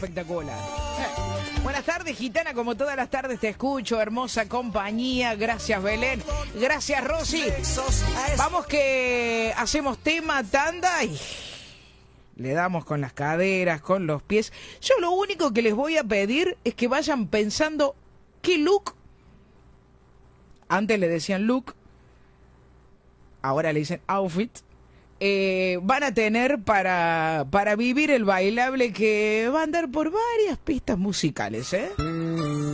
espectacular. Buenas tardes, gitana, como todas las tardes te escucho, hermosa compañía. Gracias, Belén. Gracias, Rosy. Vamos que hacemos tema, tanda y le damos con las caderas, con los pies. Yo lo único que les voy a pedir es que vayan pensando qué look. Antes le decían look, ahora le dicen outfit. Van a tener para vivir el bailable que va a andar por varias pistas musicales, ¿eh?